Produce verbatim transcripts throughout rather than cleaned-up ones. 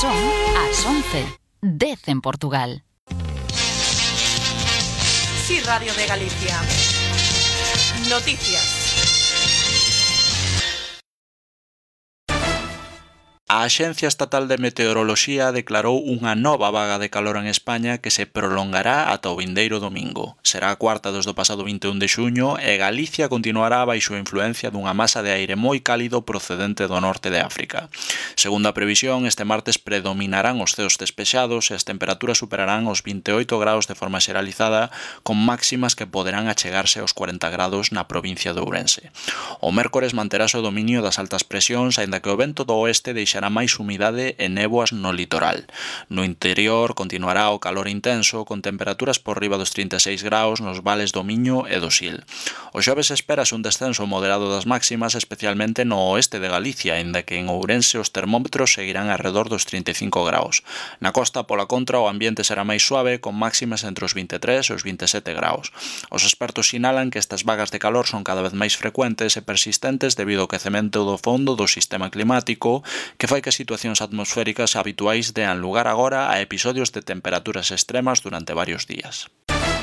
Son as once, dez en Portugal. Sí, Radio de Galicia. Noticias. A Axencia Estatal de Meteoroloxía declarou unha nova vaga de calor en España que se prolongará ata o vindeiro domingo. Será a cuarta desde o pasado vinte e un de xuño e Galicia continuará baixo a influencia dunha masa de aire moi cálido procedente do norte de África. Segundo a previsión, este martes predominarán os ceos despexados e as temperaturas superarán os vinte e oito graus de forma xeralizada, con máximas que poderán achegarse aos cuarenta grados na provincia de Ourense. O mércores manterase o dominio das altas presións, aínda que o vento do oeste deixará máis humidade e néboas no litoral. No interior continuará o calor intenso, con temperaturas por riba dos trinta e seis graus nos vales do Miño e do Sil. O xoves espérase un descenso moderado das máximas, especialmente no oeste de Galicia, aínda que en Ourense os termómetros seguirán arredor dos trinta e cinco graus. Na costa, pola contra, o ambiente será máis suave, con máximas entre os vinte e tres e os vinte e sete graus. Os expertos sinalan que estas vagas de calor son cada vez máis frecuentes e persistentes debido ao quecemento do fondo do sistema climático, que fai que situacións atmosféricas habituais dean lugar agora a episodios de temperaturas extremas durante varios días.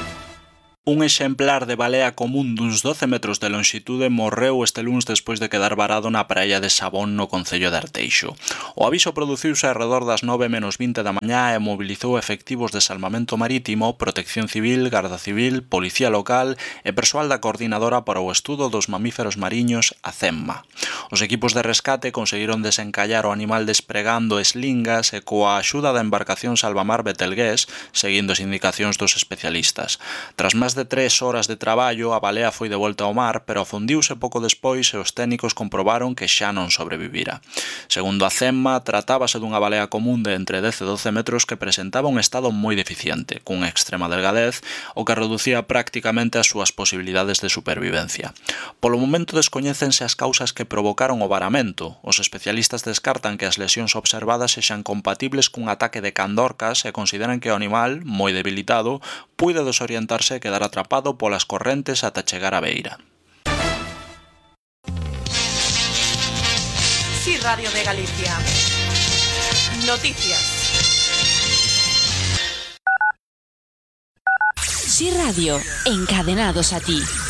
Un exemplar de balea común duns doce metros de lonxitude morreu este luns despois de quedar varado na praia de Sabón no concello de Arteixo. O aviso produciuse arredor das nove menos vinte da mañá e mobilizou efectivos de salvamento marítimo, protección civil, garda civil, policía local e persoal da coordinadora para o estudo dos mamíferos mariños, a CEMMA. Os equipos de rescate conseguiron desencallar o animal despregando eslingas e coa axuda da embarcación Salvamar Betelgués, seguindo as indicacións dos especialistas. Tras máis de tres horas de traballo, a balea foi devolta ao mar, pero afundiuse pouco despois e os técnicos comprobaron que xa non sobrevivira. Segundo a CEMMA, tratábase dunha balea común de entre dez e doce metros que presentaba un estado moi deficiente, cunha extrema delgadez, o que reducía prácticamente as súas posibilidades de supervivencia. Polo momento descoñécense as causas que provocaron o varamento. Os especialistas descartan que as lesións observadas sexan compatibles cun ataque de candorcas e consideran que o animal, moi debilitado, puide desorientarse e quedar atrapado polas correntes ata chegar á beira. Sí, Radio de Galicia. Noticias. Sí Radio, encadenados a ti.